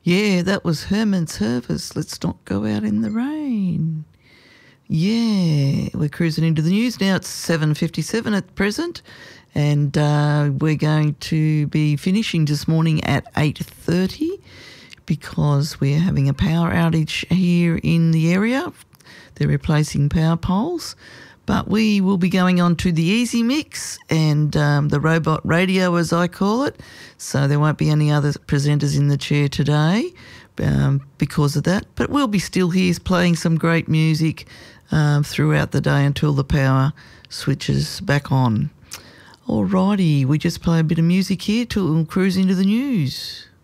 Yeah, that was Herman Service. Let's not go out in the rain. Yeah, we're cruising into the news now. It's 7:57 at present, and we're going to be finishing this morning at 8:30 because we're having a power outage here in the area. They're replacing power poles. But we will be going on to the Easy Mix and the Robot Radio, as I call it. So there won't be any other presenters in the chair today because of that. But we'll be still here playing some great music throughout the day until the power switches back on. Alrighty, we just play a bit of music here till we'll cruise into the news.